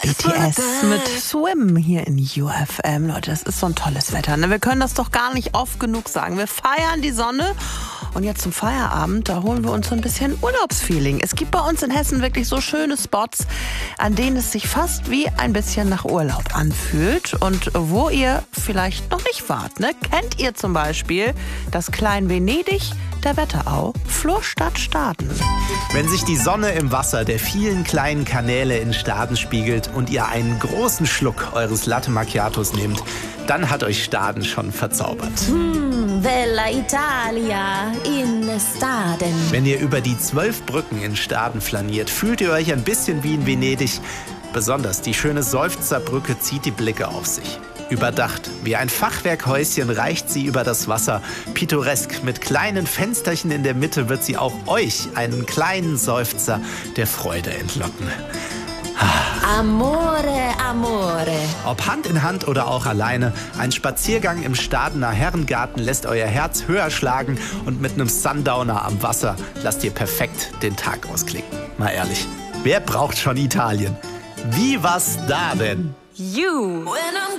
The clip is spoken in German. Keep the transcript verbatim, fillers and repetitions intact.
B T S mit Swim hier in U F M. Leute, das ist so ein tolles Wetter, ne? Wir können das doch gar nicht oft genug sagen. Wir feiern die Sonne. Und jetzt zum Feierabend, da holen wir uns so ein bisschen Urlaubsfeeling. Es gibt bei uns in Hessen wirklich so schöne Spots, an denen es sich fast wie ein bisschen nach Urlaub anfühlt. Und wo ihr vielleicht noch nicht wart, ne? Kennt ihr zum Beispiel das Klein-Venedig der Wetterau, Flurstadt Staden? Wenn sich die Sonne im Wasser der vielen kleinen Kanäle in Staden spiegelt und ihr einen großen Schluck eures Latte Macchiatos nehmt, dann hat euch Staden schon verzaubert. Mm, Bella Italia in Staden. Wenn ihr über die zwölf Brücken in Staden flaniert, fühlt ihr euch ein bisschen wie in Venedig. Besonders die schöne Seufzerbrücke zieht die Blicke auf sich. Überdacht, wie ein Fachwerkhäuschen reicht sie über das Wasser. Pittoresk, mit kleinen Fensterchen in der Mitte wird sie auch euch einen kleinen Seufzer der Freude entlocken. Amore, amore. Ob Hand in Hand oder auch alleine, ein Spaziergang im Stadener Herrengarten lässt euer Herz höher schlagen und mit einem Sundowner am Wasser lasst ihr perfekt den Tag ausklingen. Mal ehrlich, wer braucht schon Italien? Wie was da denn? You.